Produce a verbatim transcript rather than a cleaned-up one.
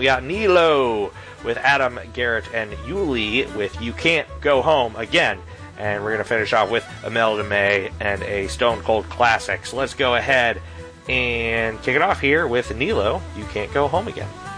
we got Nilo with Adam Garrett and Yuli with You Can't Go Home Again. And we're going to finish off with Imelda May and a Stone Cold classic. So let's go ahead and kick it off here with Nilo, You Can't Go Home Again.